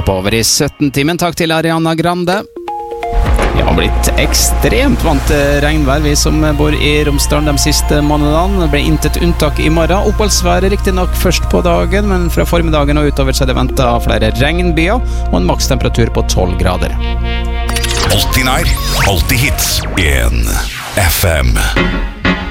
oppover i 17-timen. Takk til Ariana Grande. Vi har blitt ekstremt vant til regnvær, vi som bor i Romsdalen de siste månedene. Det ble intet unntak i morgen. Oppholdsværet riktig nok først på dagen, men fra formiddagen og utover så er det ventet flere regnbyer og en makstemperatur på 12 grader. Alltid nær, alltid hits. 1 FM.